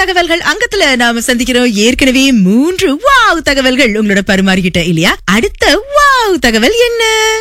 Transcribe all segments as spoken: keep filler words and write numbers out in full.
தகவல்கள் அங்கத்துல நாம சந்திக்கிறோம். ஏற்கனவே மூன்று வாவ் தகவல்கள் உங்களோட பரிமாறிக்கிட்ட இல்லையா? அடுத்த வாவ் தகவல் என்ன?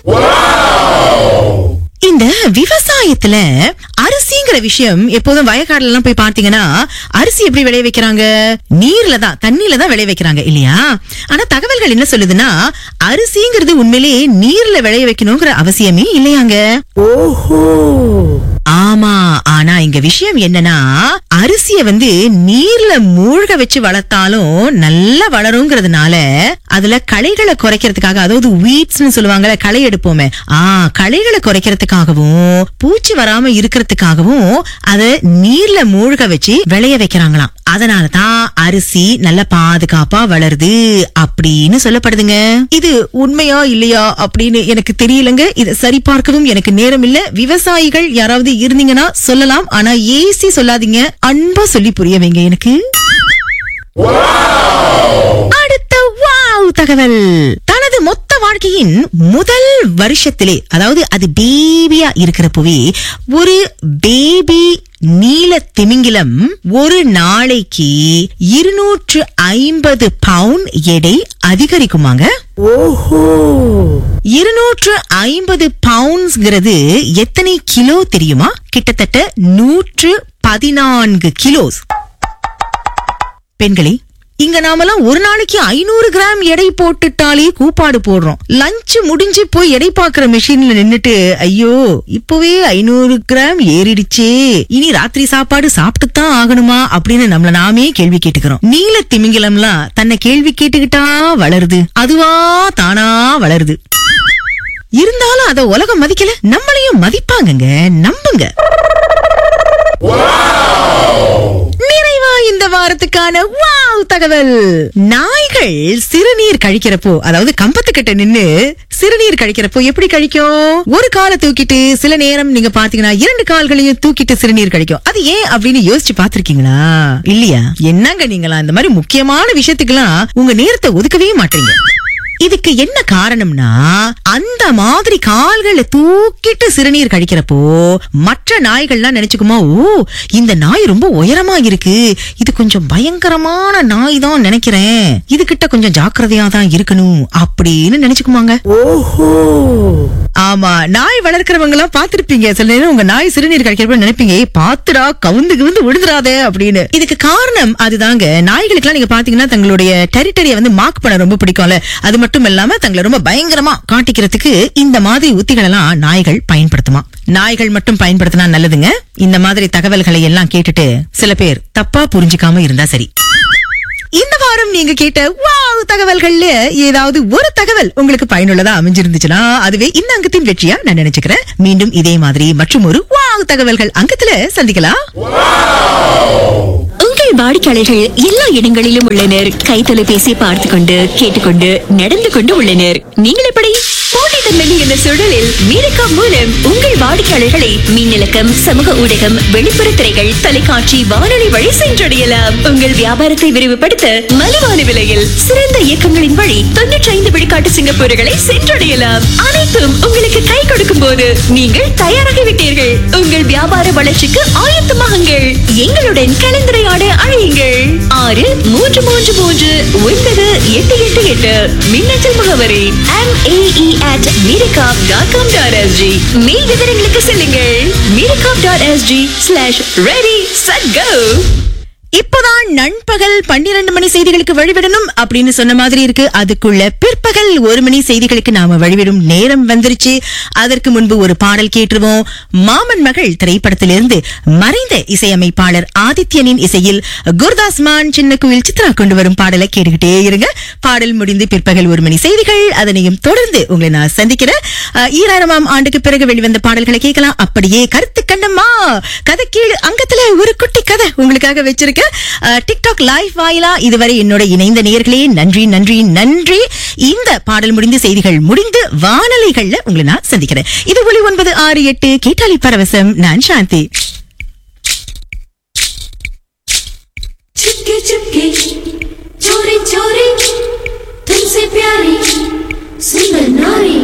இந்த விவசாயத்துல அரிசிங்கிற விஷயம் எப்போதும் வயக்காடுல எல்லாம் போய் பார்த்தீங்கன்னா அரிசி எப்படி விளைய வைக்கிறாங்க? நீர்ல தான், தண்ணியில தான் விளைய வைக்கிறாங்க இல்லையா? ஆனா தகவல்கள் என்ன சொல்லுதுன்னா அரிசிங்கிறது உண்மையிலேயே நீர்ல விளைய வைக்கணுங்கிற அவசியமே இல்லையாங்க. ஓஹோ, ஆமா. ஆனா இங்க விஷயம் என்னன்னா அரிசிய வந்து நீர்ல மூழ்க வச்சு வளர்த்தாலும் நல்லா வளருங்கிறதுனால அதுல களைகளை குறைக்கிறதுக்காக, அதாவது வீட்ஸ்னு சொல்லுவாங்கல்ல, களை எடுப்போமே, ஆ களைகளை குறைக்கிறதுக்காகவும் பூச்சி வராம இருக்கிறதுக்காகவும் அத நீர்ல மூழ்க வச்சு விளைய வைக்கிறாங்களாம். அதனாலதான் அரிசி நல்ல பாதுகாப்பா வளருது அப்படின்னு சொல்லப்படுதுங்க. இது உண்மையா இல்லையா அப்படின்னு எனக்கு தெரியலங்க. இதை சரி பார்க்கவும் எனக்கு நேரம் இல்ல. விவசாயிகள் யாராவது இருந்தீங்கன்னா சொல்லலாம், ஆனா ஏசி சொல்லாதீங்க, அன்பா சொல்லி புரிய வைங்க எனக்கு. அடுத்த வாவ் தகவல், தனது மொத்த வாழ்க்கையின் முதல் வருஷத்திலே, அதாவது அது பேபியா இருக்கிறப்பவே ஒரு பேபி நீல திமிங்கிலம் ஒரு நாளைக்கு இருநூற்று ஐம்பது பவுண்ட் எடை அதிகரிக்குமாங்க. ஓஹோ, இருநூற்று ஐம்பது பவுண்ட்ஸ்ங்கிறது எத்தனை கிலோ தெரியுமா? கிட்டத்தட்ட நூற்று பதினான்கு கிலோஸ். பெண்களே, இங்க நாமெல்லாம் ஒரு நாளைக்கு ஐநூறு கிராம் எடை போட்டுட்டாலே கூப்பாடு போடுறோம். லஞ்ச் முடிஞ்சு போய் எடை பாக்குற மெஷின்ல நின்னுட்டு ஐயோ இப்பவே ஐநூறு கிராம் ஏறிடுச்சே, இனி ராத்திரி சாப்பாடு சாப்பிட்டுத்தான் ஆகணுமா அப்படின்னு நம்மள நாமே கேள்வி கேட்டுக்கிறோம். நீல திமிங்கிலம்லாம் தன்னை கேள்வி கேட்டுக்கிட்டா வளருது, அதுவா தானா வளருது. இருந்தாலும் அத உலகம் மதிக்கல, நம்மளையும் மதிப்பாங்கங்க, நம்புங்க. நிறைவா இந்த வாரத்துக்கான வாவ் தகவல், நாய்கள் சிறுநீர் கழிக்கிறப்போ, அதாவது கம்பத்துக்கிட்ட நின்னு சிறுநீர் கழிக்கிறப்போ எப்படி கழிக்கும்? ஒரு காலை தூக்கிட்டு, சில நேரம் நீங்க பாத்தீங்கன்னா இரண்டு கால்களையும் தூக்கிட்டு சிறுநீர் கழிக்கும். அது ஏன் அப்படின்னு யோசிச்சு பாத்திருக்கீங்களா? இல்லையா? என்னங்க நீங்களா இந்த மாதிரி முக்கியமான விஷயத்துக்கெல்லாம் உங்க நேரத்தை ஒதுக்கவே மாட்டீங்க. இதுக்கு என்ன காரணம்னா அந்த மாதிரி கால்களை தூக்கிட்டு சிறுநீர் கழிக்கிறப்போ மற்ற நாய்கள்லாம் நினைச்சுக்குமா, ஓ இந்த நாய் ரொம்ப உயரமா இருக்கு, இது கொஞ்சம் பயங்கரமான நாய் தான் நினைக்கிறேன், இது கிட்ட கொஞ்சம் ஜாக்கிரதையா தான் இருக்கணும் அப்படின்னு நினைச்சுக்குமாங்க. ஓஹோ, ஆமா, நாய் வளர்க்கிறவங்க எல்லாம் பாத்திருப்பீங்க. சில நேரம் உங்க நாய் சிறுநீர் கழிக்கிறப்ப நினைப்பீங்க, பாத்துடா கவுந்து கவுந்து விழுந்துடாத அப்படின்னு. இதுக்கு காரணம் அதுதாங்க. நாய்களுக்கு எல்லாம் நீங்க பாத்தீங்கன்னா தங்களுடைய டெரிட்டரியை வந்து மார்க் பண்ண ரொம்ப பிடிக்கும்ல, அது மட்டும் இல்லாம தங்களை ரொம்ப பயங்கரமா காட்டிக்கிறதுக்கு இந்த மாதிரி உத்திகள் எல்லாம் நாய்கள் பயன்படுத்துமா. நாய்கள் மட்டும் பயன்படுத்தினா நல்லதுங்க. இந்த மாதிரி தகவல்களை எல்லாம் கேட்டுட்டு சில பேர் தப்பா புரிஞ்சுக்காம இருந்தா சரி. இந்த வாரம் நீங்க கேட்ட வாவ் தகவல்கள்ல ஏதாவது ஒரு தகவல் உங்களுக்கு பயனுள்ளதா அமைஞ்சிருந்துச்சுன்னா அதுவே இந்த அங்கத்தின் வெற்றியா நான் நினைச்சுக்கிறேன். மீண்டும் இதே மாதிரி மற்றும் ஒரு வாவ் தகவல்கள் அங்கத்துல சந்திக்கலாம். உங்கள் வாடிக்கையாளர்கள் எல்லா இடங்களிலும் உள்ளனர். கைத்தொலைபேசி பார்த்து கொண்டு கேட்டுக்கொண்டு நடந்து கொண்டு உள்ளனர். நீங்கள் எப்படி போட்டித்தன்மை என்ற சூழலில் மீரக்கா மூலம் உங்கள் வாடிக்கையாளர்களை மின்னலக்கம், சமூக ஊடகம், வெளிப்புற திரைகள், தொலைக்காட்சி, வானொலி வழி சென்றடையலாம். உங்கள் வியாபாரத்தை விரிவுபடுத்த மலிவான விலையில் சிறந்த இயக்கங்களின் வழி தொன்னூற்றி ஐந்து விழுக்காட்டு சிங்கப்பூர்களை சென்றடையலாம். அனைத்தும் உங்களுக்கு கை கொடுக்கும் போது நீங்கள் தயாராகிவிட்டீர்கள். உங்கள் வியாபார வளர்ச்சிக்கு ஆயத்தமாகுங்கள். எங்களுடன் கலந்துரையாட அழையுங்கள். ஆறு மூன்று மூன்று மூன்று ஒன்பது எட்டு எட்டு எட்டு. மின்னஞ்சல் முகவரி M A E at மீரகாப் dot com dot S G. மேல் விவரங்களுக்கு செல்லுங்கள். மீரகாப் dot S G slash ready set go. இப்போதான் நண்பகல் பன்னிரண்டு மணி செய்திகளுக்கு வழிவிடணும் அப்படின்னு சொன்ன மாதிரி இருக்கு. அதுக்குள்ள பிற்பகல் ஒரு மணி செய்திகளுக்கு நாம வழிவிடும் நேரம் வந்துருச்சு. அதற்கு முன்பு ஒரு பாடல் கேட்டுருவோம். மாமன் மகள் திரைப்படத்திலிருந்து மறைந்த இசையமைப்பாளர் ஆதித்யனின் இசையில் குர்தாஸ் மான் சின்ன கோயில் சித்ரா கொண்டு வரும் பாடலை கேட்டுக்கிட்டே இருங்க. பாடல் முடிந்து பிற்பகல் ஒரு மணி செய்திகள், அதனையும் தொடர்ந்து உங்களை நான் சந்திக்கிறேன். ஈராயிரமாம் ஆண்டுக்கு பிறகு வெளிவந்த பாடல்களை கேட்கலாம். அப்படியே கருத்து கண்டம்மா கதை கீழ் அங்கத்துல ஒரு குட்டி கதை உங்களுக்காக வச்சிருக்க. டிக்டாக் லைவ் வாயிலா இதுவரை என்னோட இணைந்த நேயர்களே நன்றி நன்றி நன்றி. இந்த பாடல் முடிந்து செய்திகள் முடிந்து வானொலிகள்ல உங்களை நான் சந்திக்கிறேன். இது ஒலி ஒன்பது ஆறு எட்டு கேட்டாலி பரவசம். நான் சாந்தி. चुपके चुपके चोरी चोरी तुमसे प्यारी सुंदर नारी